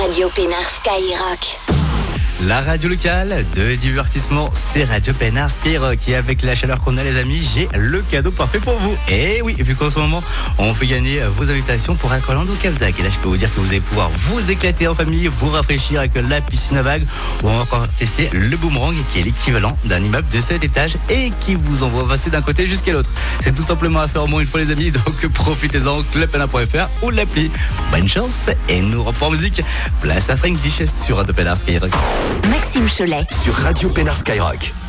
Radio Pénard Skyrock. La radio locale de divertissement, c'est Radio Pénard Skyrock. Et avec la chaleur qu'on a, les amis, j'ai le cadeau parfait pour vous. Et oui, vu qu'en ce moment, on fait gagner vos invitations pour Aqualand au Cap d'Agde. Et là, je peux vous dire que vous allez pouvoir vous éclater en famille, vous rafraîchir avec la piscine à vagues, ou encore tester le boomerang, qui est l'équivalent d'un immeuble de 7 étages et qui vous envoie passer d'un côté jusqu'à l'autre. C'est tout simplement à faire au moins une fois, les amis. Donc profitez-en, clubpénard.fr ou l'appli. Bonne chance et nous reprend en musique. Place à Frank Diches sur Radio Pénard Skyrock. Maxime Cholet sur Radio Pénard Skyrock.